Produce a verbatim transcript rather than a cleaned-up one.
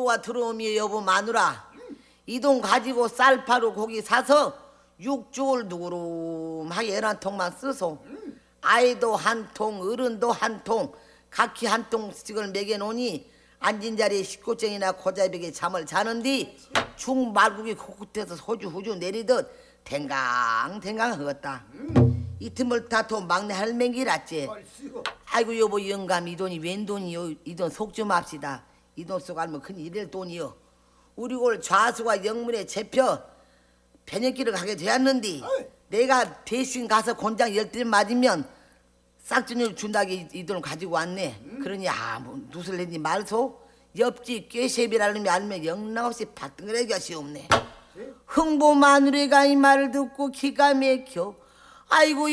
여보가 들어오미 여보 마누라 이 돈 가지고 쌀파루 고기 사서 육주를 누구름하게 열한 통만 쓰소. 아이도 한 통, 어른도 한 통, 각기 한 통씩을 먹여놓으니 앉은 자리에 식구쟁이나 고자백에 잠을 자는디 죽 말국이 코끝에서 소주 후주 내리듯 댕강댕강 하겠다. 이 틈을 타토 막내 할맹기랐지. 아이고 여보 영감 이 돈이 웬 돈이요? 이 돈 속 좀 합시다. 이 돈 속 알면 큰 이럴 돈이요. 우리 골 좌수가 영문에 잡혀 변역기를 가게 되었는데 내가 대신 가서 곤장 열들 맞으면 싹준을 준다게 이 돈을 가지고 왔네. 음. 그러니 아뭐 누술 낸지 말소. 옆집 꾀셰비라는 놈이 알면 영락없이 바등그레 것이 없네. 흥보 마누라가 이 말을 듣고 기가 막혀. 아이고